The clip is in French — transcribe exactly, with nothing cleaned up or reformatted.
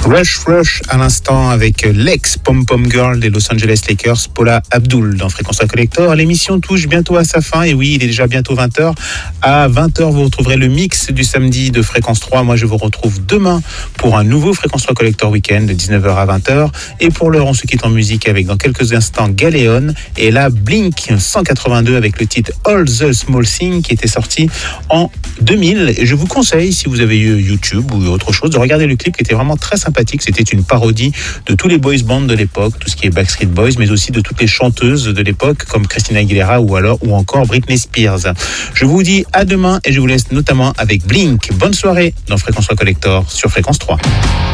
Rush Rush à l'instant avec l'ex pom-pom girl des Los Angeles Lakers, Paula Abdul dans Fréquence Collector. L'émission touche bientôt à sa fin et oui, il est déjà bientôt vingt heures. À vingt heures, vous retrouverez le mix du samedi de Fréquence trois. Moi, je vous retrouve demain pour un nouveau Fréquence trois Collector Weekend de dix-neuf heures à vingt heures. Et pour l'heure, on se quitte en musique avec dans quelques instants Galéon et là Blink cent quatre-vingt-deux avec le titre All the Small Things qui était sorti en deux mille. Et je vous conseille, si vous avez eu YouTube ou autre chose, de regarder le clip qui était vraiment très sympathique. C'était une parodie de tous les boys bands de l'époque, tout ce qui est Backstreet Boys, mais aussi de toutes les chanteuses de l'époque comme Christina Aguilera ou alors ou encore Britney Spears. Je vous dis à demain et je vous laisse notamment avec Blink. Bonne soirée dans Fréquence trois Collector sur Fréquence trois.